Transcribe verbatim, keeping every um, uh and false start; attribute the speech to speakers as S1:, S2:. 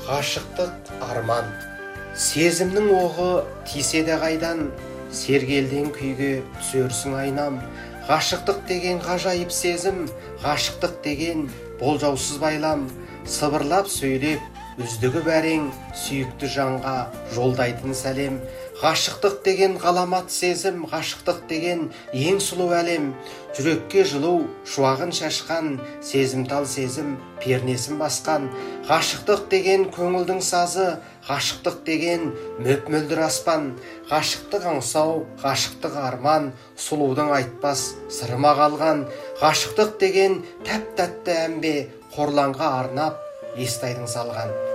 S1: Ғашықтық арман, сезімнің оғы тисе де қайдан, сергелден күйге түсерсің айнам. Ғашықтық деген ғажайып сезім, ғашықтық деген болжаусыз байлам. Сыбырлап сөйлеп, үздігі бәрең, сүйікті жанға жолдайтын сәлем. Ғашықтық деген ғаламат сезім, ғашықтық деген ең сұлу әлем. Жүрекке жылу шуағын шашқан, сезімтал сезім пернесін басқан. Ғашықтық деген көңілдің сазы, ғашықтық деген мөп-мөлдір аспан. Ғашықтық аңсау, ғашықтық арман, сұлудың айтпас сырыма қалған. Ғашықтық деген тәп-тәтті әмбе, қорланға арнап естайдың салған.